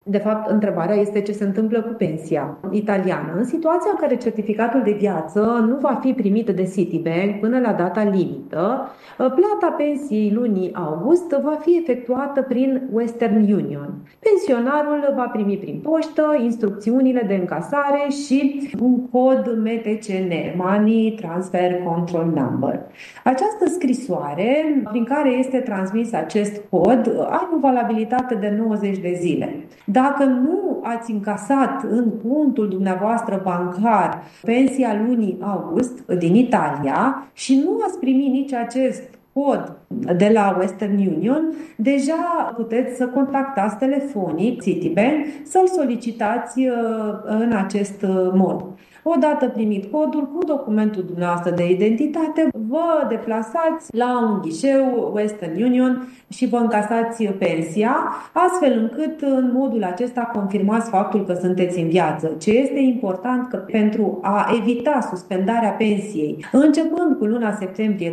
De fapt, întrebarea este ce se întâmplă cu pensia italiană. În situația în care certificatul de viață nu va fi primit de Citibank până la data limită, plata pensiei lunii august va fi efectuată prin Western Union. Pensionarul va primi prin poștă instrucțiunile de încasare și un cod MTCN, Money Transfer Control Number. Această scrisoare prin care este transmis acest cod are o valabilitate de 90 de zile. Dacă nu ați încasat în contul dumneavoastră bancar pensia lunii august din Italia și nu ați primit nici acest cod de la Western Union, deja puteți să contactați telefonic Citibank să-l solicitați în acest mod. Odată primit codul cu documentul dumneavoastră de identitate, vă deplasați la un ghișeu Western Union și vă încasați pensia, astfel încât în modul acesta confirmați faptul că sunteți în viață. Ce este important că pentru a evita suspendarea pensiei, începând cu luna septembrie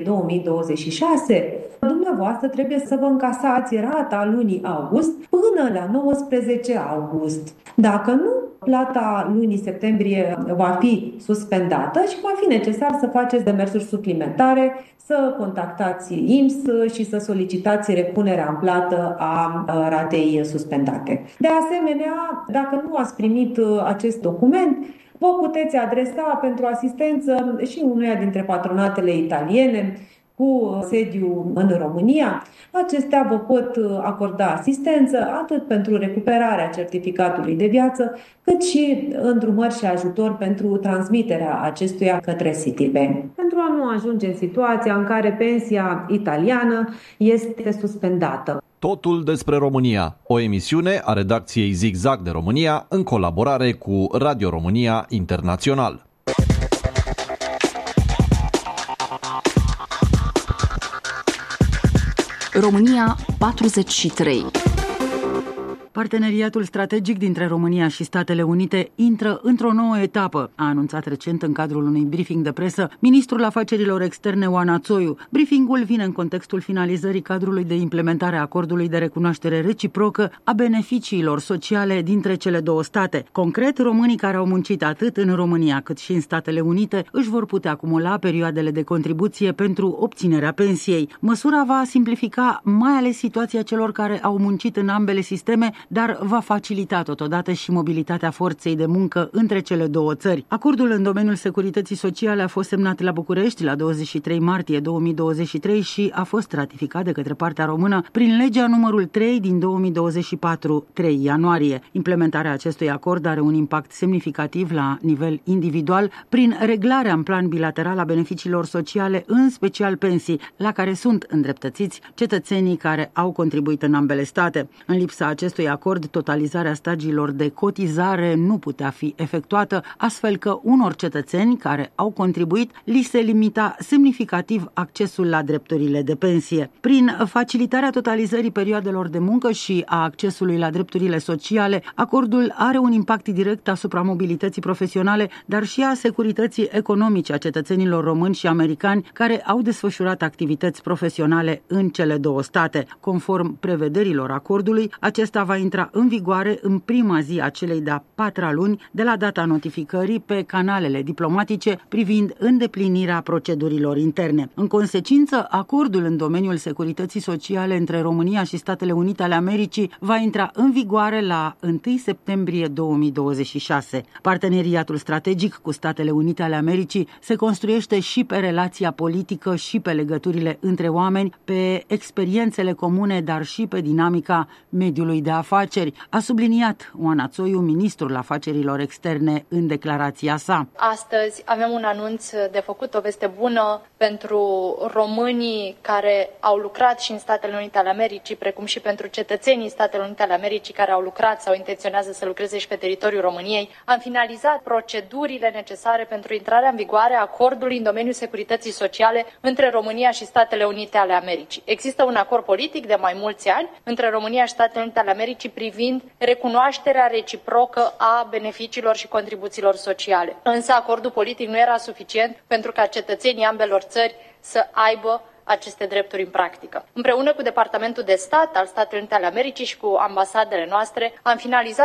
2026, dumneavoastră trebuie să vă încasați rata lunii august până la 19 august. Dacă nu, plata lunii septembrie va fi suspendată și va fi necesar să faceți demersuri suplimentare, să contactați INPS și să solicitați repunerea în plată a ratei suspendate. De asemenea, dacă nu ați primit acest document, vă puteți adresa pentru asistență și unuia dintre patronatele italiene cu sediu în România. Acestea vă pot acorda asistență atât pentru recuperarea certificatului de viață, cât și îndrumări și ajutor pentru transmiterea acestuia către Citibank. Pentru a nu ajunge în situația în care pensia italiană este suspendată. Totul despre România, o emisiune a redacției Zigzag de România în colaborare cu Radio România Internațional. România 43. Parteneriatul strategic dintre România și Statele Unite intră într-o nouă etapă, a anunțat recent în cadrul unui briefing de presă ministrul afacerilor externe Oana Țoiu. Briefingul vine în contextul finalizării cadrului de implementare a acordului de recunoaștere reciprocă a beneficiilor sociale dintre cele două state. Concret, românii care au muncit atât în România cât și în Statele Unite își vor putea acumula perioadele de contribuție pentru obținerea pensiei. Măsura va simplifica mai ales situația celor care au muncit în ambele sisteme, dar va facilita totodată și mobilitatea forței de muncă între cele două țări. Acordul în domeniul securității sociale a fost semnat la București la 23 martie 2023 și a fost ratificat de către partea română prin legea numărul 3 din 2024, 3 ianuarie. Implementarea acestui acord are un impact semnificativ la nivel individual prin reglarea în plan bilateral a beneficiilor sociale, în special pensii, la care sunt îndreptățiți cetățenii care au contribuit în ambele state. În lipsa acestui acord, totalizarea stagiilor de cotizare nu putea fi efectuată, astfel că unor cetățeni care au contribuit li se limita semnificativ accesul la drepturile de pensie. Prin facilitarea totalizării perioadelor de muncă și a accesului la drepturile sociale, acordul are un impact direct asupra mobilității profesionale, dar și a securității economice a cetățenilor români și americani care au desfășurat activități profesionale în cele două state. Conform prevederilor acordului, acesta va intra în vigoare în prima zi a celei de-a patra luni de la data notificării pe canalele diplomatice privind îndeplinirea procedurilor interne. În consecință, acordul în domeniul securității sociale între România și Statele Unite ale Americii va intra în vigoare la 1 septembrie 2026. Parteneriatul strategic cu Statele Unite ale Americii se construiește și pe relația politică și pe legăturile între oameni, pe experiențele comune, dar și pe dinamica mediului de afaceri, a subliniat Oana Țoiu, ministrul afacerilor externe, în declarația sa. Astăzi avem un anunț de făcut, o veste bună pentru românii care au lucrat și în Statele Unite ale Americii, precum și pentru cetățenii Statelor Unite ale Americii care au lucrat sau intenționează să lucreze și pe teritoriul României. Am finalizat procedurile necesare pentru intrarea în vigoare a acordului în domeniul securității sociale între România și Statele Unite ale Americii. Există un acord politic de mai mulți ani între România și Statele Unite ale Americii privind recunoașterea reciprocă a beneficiilor și contribuțiilor sociale. Însă acordul politic nu era suficient pentru ca cetățenii ambelor țări să aibă aceste drepturi în practică. Împreună cu Departamentul de Stat al Statelor Unite ale Americii și cu ambasadele noastre, am finalizat